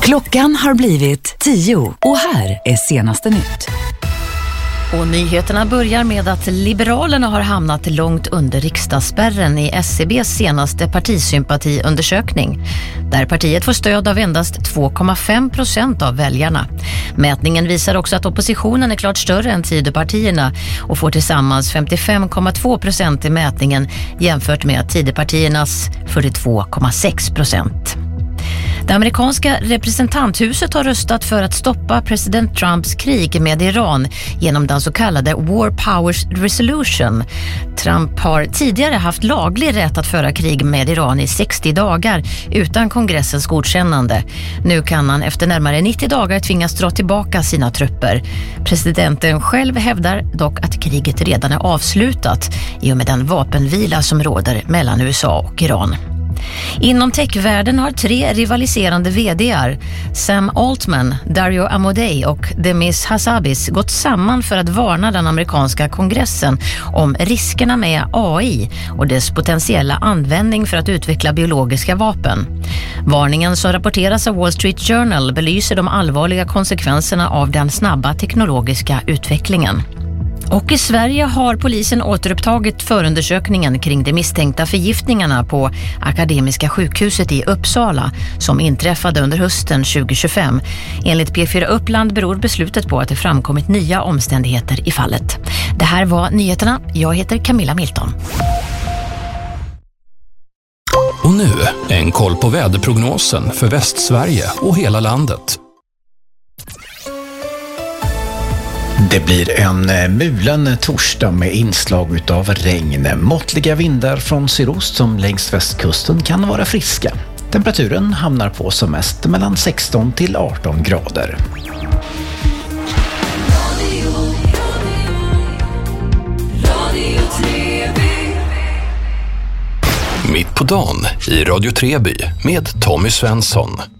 Klockan har blivit 10 och här är senaste nytt. Och nyheterna börjar med att Liberalerna har hamnat långt under riksdagsspärren i SCBs senaste partisympatiundersökning, där partiet får stöd av endast 2,5% av väljarna. Mätningen visar också att oppositionen är klart större än Tidöpartierna och får tillsammans 55,2% i mätningen jämfört med Tidöpartiernas 42,6%. Det amerikanska representanthuset har röstat för att stoppa president Trumps krig med Iran genom den så kallade War Powers Resolution. Trump har tidigare haft laglig rätt att föra krig med Iran i 60 dagar utan kongressens godkännande. Nu kan han efter närmare 90 dagar tvingas dra tillbaka sina trupper. Presidenten själv hävdar dock att kriget redan är avslutat i och med den vapenvila som råder mellan USA och Iran. Inom techvärlden har 3 rivaliserande vd:ar, Sam Altman, Dario Amodei och Demis Hassabis, gått samman för att varna den amerikanska kongressen om riskerna med AI och dess potentiella användning för att utveckla biologiska vapen. Varningen som rapporteras av Wall Street Journal belyser de allvarliga konsekvenserna av den snabba teknologiska utvecklingen. Och i Sverige har polisen återupptagit förundersökningen kring de misstänkta förgiftningarna på Akademiska sjukhuset i Uppsala som inträffade under hösten 2025. Enligt P4 Uppland beror beslutet på att det framkommit nya omständigheter i fallet. Det här var nyheterna. Jag heter Camilla Milton. Och nu en koll på väderprognosen för Västsverige och hela landet. Det blir en mulen torsdag med inslag utav regn. Måttliga vindar från sydost som längs västkusten kan vara friska. Temperaturen hamnar på som mest mellan 16 till 18 grader. Mitt på dagen i Radio Treby med Tommy Svensson.